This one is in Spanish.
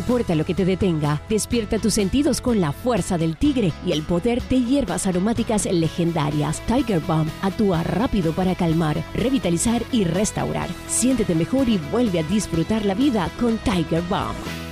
importa lo que te detenga, despierta tus sentidos con la fuerza del tigre y el poder de hierbas aromáticas legendarias. Tiger Balm actúa rápido para calmar, revitalizar y restaurar. Siéntete mejor y vuelve a disfrutar la vida con Tiger Balm.